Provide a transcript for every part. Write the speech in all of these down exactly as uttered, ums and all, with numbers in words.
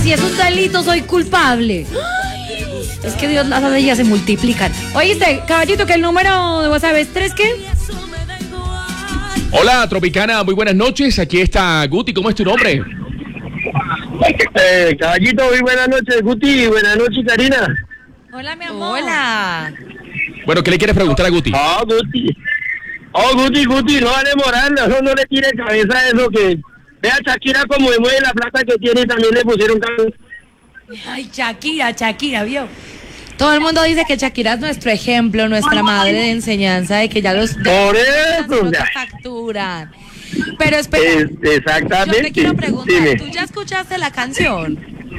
si es un delito, soy culpable. Es que Dios, las leyes se multiplican. Oíste, caballito, que el número de WhatsApp es tres, ¿qué? Hola, Tropicana, muy buenas noches. Aquí está Guti, ¿cómo es tu nombre? Eh, caballito, muy buenas noches, Guti, buenas noches, Karina. Hola, mi amor. Hola. Bueno, ¿qué le quieres preguntar a Guti? Oh, Guti. Oh, Guti, Guti, no vale moral, no, no le tire cabeza a eso que... Vea Shakira como mueve la plata que tiene y también le pusieron cabeza. Ay, Shakira, Shakira, ¿vio? Todo el mundo dice que Shakira es nuestro ejemplo, nuestra madre de enseñanza, de que ya los... Por eso, no te ya. facturan. Pero espera, Es, exactamente. yo te quiero preguntar, Dime. ¿tú ya escuchaste la canción?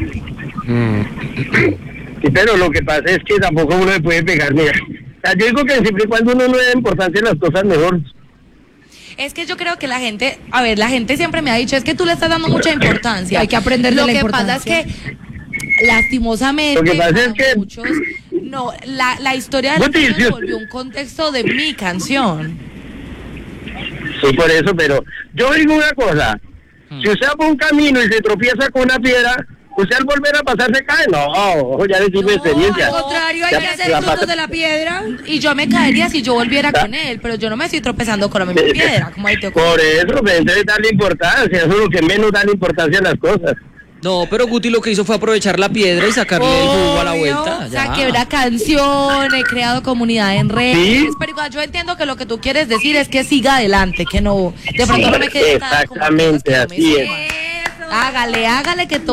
Sí, pero lo que pasa es que tampoco uno le puede pegar, mira. O sea, yo digo que siempre y cuando uno no le da importancia a las cosas, mejor. Es que yo creo que la gente, a ver, la gente siempre me ha dicho, es que tú le estás dando mucha importancia. Hay que aprender de Lo la que importancia. pasa es que, lastimosamente, Lo que pasa para es que- muchos, no, la, la historia de la Guti, canción sí. se volvió un contexto de mi canción. Sí, por eso, pero yo digo una cosa. Si usted va por un camino y se tropieza con una piedra, usted al volver a pasar se cae. No, ya le sirve experiencia. al contrario, hay Ya, que la hacer pata- frutos de la piedra. Y yo me caería si yo volviera con él, pero yo no me estoy tropezando con la misma piedra, como ahí te ocurre. Por eso, pues, entonces darle importancia, eso es lo que menos da importancia a las cosas. No, pero Guti lo que hizo fue aprovechar la piedra y sacarle el jugo a la vuelta. Ya. Saqué una canción, he creado comunidad en redes, ¿Sí? pero igual yo entiendo que lo que tú quieres decir es que siga adelante, que no, de pronto no me quede tan como cosas que Exactamente, no me así es. suman. Hágale, hágale que tú